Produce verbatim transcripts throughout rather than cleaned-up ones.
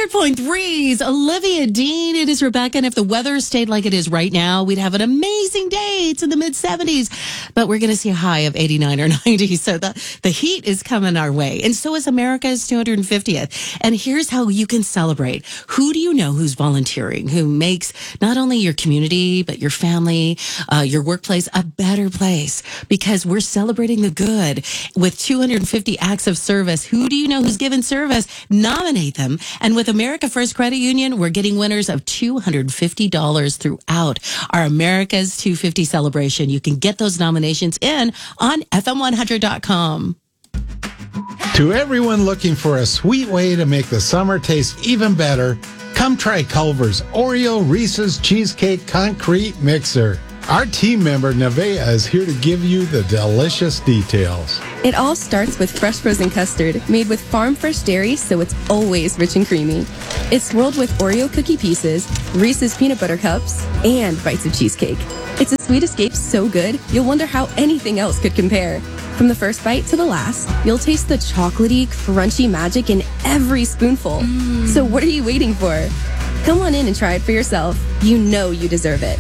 hundred point three's Olivia Dean. It is Rebecca. And if the weather stayed like it is right now, we'd have an amazing day. It's in the mid seventies, but we're going to see a high of eighty-nine or ninety. So the, the heat is coming our way. And so is America's two hundred fiftieth. And here's how you can celebrate. Who do you know who's volunteering, who makes not only your community, but your family, uh, your workplace a better place? Because we're celebrating the good with two hundred fifty acts of service. Who do you know who's given service? Nominate them. And with America First Credit Union, we're getting winners of two hundred fifty dollars throughout our America's two hundred fifty celebration. You can get those nominations in on F M one hundred dot com. To everyone looking for a sweet way to make the summer taste even better, come try Culver's Oreo Reese's Cheesecake Concrete Mixer. Our team member, Nevaeh, is here to give you the delicious details. It all starts with fresh frozen custard made with farm fresh dairy, so it's always rich and creamy. It's swirled with Oreo cookie pieces, Reese's peanut butter cups, and bites of cheesecake. It's a sweet escape so good, you'll wonder how anything else could compare. From the first bite to the last, you'll taste the chocolatey, crunchy magic in every spoonful. Mm. So what are you waiting for? Come on in and try it for yourself. You know you deserve it.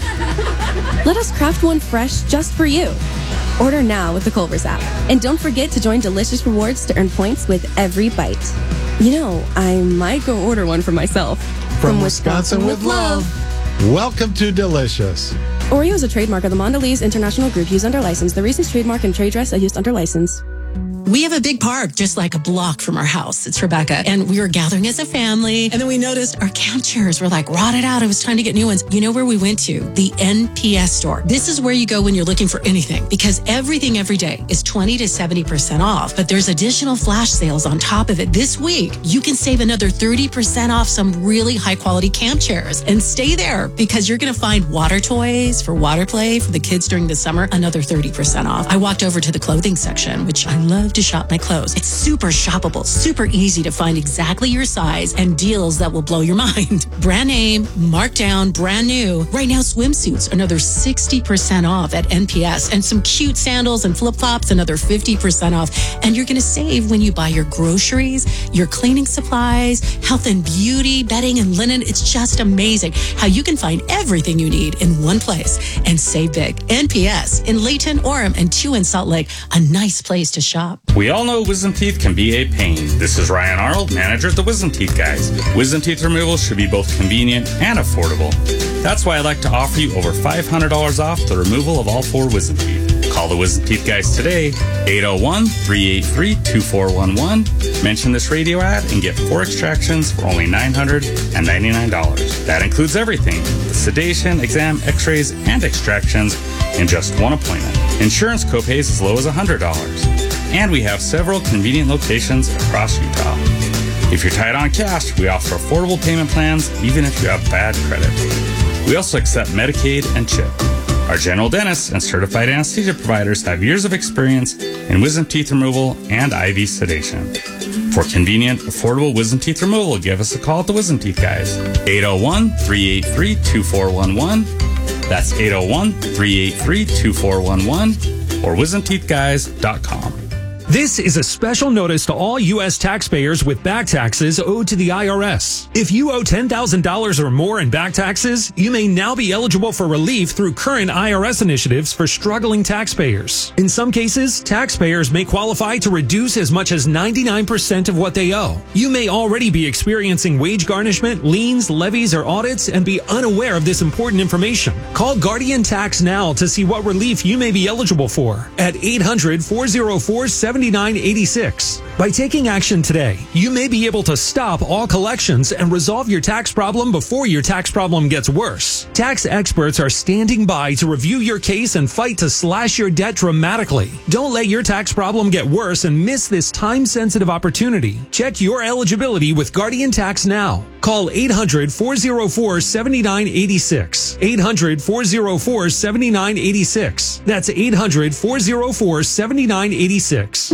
Let us craft one fresh just for you. Order now with the Culver's app. And don't forget to join Delicious Rewards to earn points with every bite. You know, I might go order one for myself. From, From Wisconsin, Wisconsin with love. love. Welcome to Delicious. Oreo is a trademark of the Mondelez International Group used under license. The Reese's trademark and trade dress are used under license. We have a big park just like a block from our house. It's Rebecca. And we were gathering as a family. And then we noticed our camp chairs were like rotted out. It was time to get new ones. You know where we went to? The N P S store. This is where you go when you're looking for anything, because everything every day is twenty to seventy percent off. But there's additional flash sales on top of it. This week, you can save another thirty percent off some really high quality camp chairs. And stay there, because you're going to find water toys for water play for the kids during the summer, another thirty percent off. I walked over to the clothing section, which I love to shop my clothes. It's super shoppable, super easy to find exactly your size and deals that will blow your mind. Brand name, marked down, brand new. Right now, swimsuits, another sixty percent off at N P S, and some cute sandals and flip-flops, another fifty percent off. And you're going to save when you buy your groceries, your cleaning supplies, health and beauty, bedding and linen. It's just amazing how you can find everything you need in one place and save big. N P S in Layton, Orem, and two in Salt Lake. A nice place to shop. We all know wisdom teeth can be a pain. This is Ryan Arnold, manager at the Wisdom Teeth Guys. Wisdom teeth removal should be both convenient and affordable. That's why I'd like to offer you over five hundred dollars off the removal of all four wisdom teeth. Call the Wisdom Teeth Guys today, eight oh one, three eight three, two four one one. Mention this radio ad and get four extractions for only nine hundred ninety-nine dollars. That includes everything: the sedation, exam, x-rays, and extractions in just one appointment. Insurance copays as low as one hundred dollars. And we have several convenient locations across Utah. If you're tight on cash, we offer affordable payment plans even if you have bad credit. We also accept Medicaid and CHIP. Our general dentists and certified anesthesia providers have years of experience in wisdom teeth removal and I V sedation. For convenient, affordable wisdom teeth removal, give us a call at the Wisdom Teeth Guys. eight oh one, three eight three, two four one one. That's eight oh one, three eight three, two four one one or wisdom teeth guys dot com. This is a special notice to all U S taxpayers with back taxes owed to the I R S. If you owe ten thousand dollars or more in back taxes, you may now be eligible for relief through current I R S initiatives for struggling taxpayers. In some cases, taxpayers may qualify to reduce as much as ninety-nine percent of what they owe. You may already be experiencing wage garnishment, liens, levies, or audits and be unaware of this important information. Call Guardian Tax now to see what relief you may be eligible for at eight hundred, four oh four, seven nine eight six. By taking action today, you may be able to stop all collections and resolve your tax problem before your tax problem gets worse. Tax experts are standing by to review your case and fight to slash your debt dramatically. Don't let your tax problem get worse and miss this time-sensitive opportunity. Check your eligibility with Guardian Tax now. Call eight hundred, four oh four, seven nine eight six. eight hundred, four oh four, seven nine eight six. That's eight hundred, four oh four, seven nine eight six.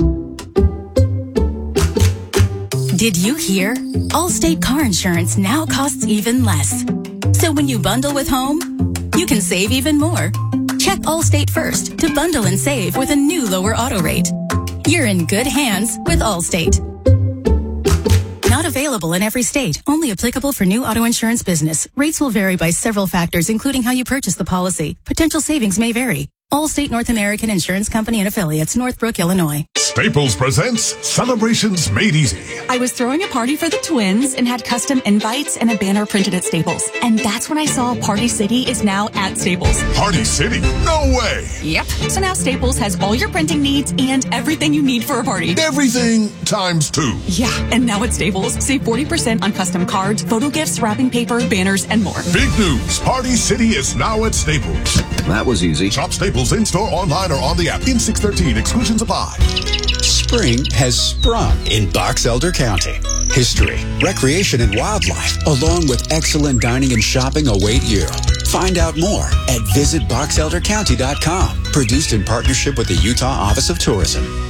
Did you hear? Allstate car insurance now costs even less. So when you bundle with home, you can save even more. Check Allstate first to bundle and save with a new lower auto rate. You're in good hands with Allstate. Not available. Available in every state. Only applicable for new auto insurance business. Rates will vary by several factors, including how you purchase the policy. Potential savings may vary. Allstate North American Insurance Company and affiliates, Northbrook, Illinois. Staples presents Celebrations Made Easy. I was throwing a party for the twins and had custom invites and a banner printed at Staples. And that's when I saw Party City is now at Staples. Party City? No way! Yep. So now Staples has all your printing needs and everything you need for a party. Everything times two. Yeah, and now at Staples, save forty percent on custom cards, photo gifts, wrapping paper, banners, and more. Big news! Party City is now at Staples. That was easy. Shop Staples in-store, online, or on the app. In six thirteen, exclusions apply. Spring has sprung in Box Elder County. History, recreation, and wildlife, along with excellent dining and shopping await you. Find out more at visit box elder county dot com. Produced in partnership with the Utah Office of Tourism.